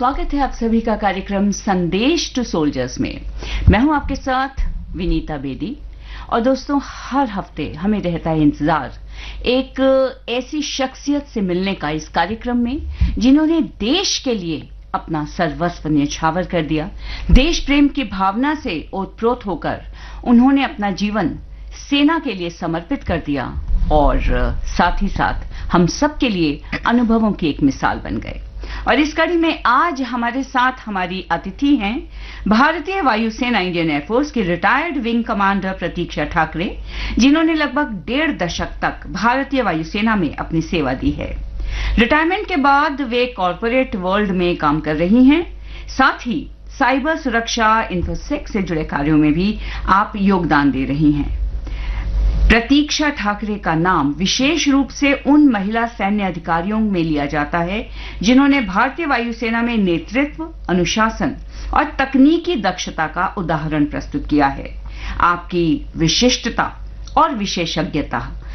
स्वागत है आप सभी का कार्यक्रम संदेश टू सोल्जर्स में। मैं हूं आपके साथ विनीता बेदी। और दोस्तों, हर हफ्ते हमें रहता है इंतजार एक ऐसी शख्सियत से मिलने का इस कार्यक्रम में जिन्होंने देश के लिए अपना सर्वस्व न्यौछावर कर दिया। देश प्रेम की भावना से ओतप्रोत होकर उन्होंने अपना जीवन सेना के लिए समर्पित कर दिया और साथ ही साथ हम सब के लिए अनुभवों की एक मिसाल बन गए। और इस कड़ी में आज हमारे साथ हमारी अतिथि हैं भारतीय वायुसेना इंडियन एयरफोर्स की रिटायर्ड विंग कमांडर प्रतीक्षा ठाकरे, जिन्होंने लगभग 1.5 दशक तक भारतीय वायुसेना में अपनी सेवा दी है। रिटायरमेंट के बाद वे कॉरपोरेट वर्ल्ड में काम कर रही हैं। साथ ही साइबर सुरक्षा, इंफोसेक से जुड़े कार्यों में भी आप योगदान दे रही हैं। प्रतीक्षा ठाकरे का नाम विशेष रूप से उन महिला सैन्य अधिकारियों में लिया जाता है जिन्होंने भारतीय वायुसेना में नेतृत्व, अनुशासन और तकनीकी दक्षता का उदाहरण प्रस्तुत किया है। आपकी विशिष्टता और विशेषज्ञता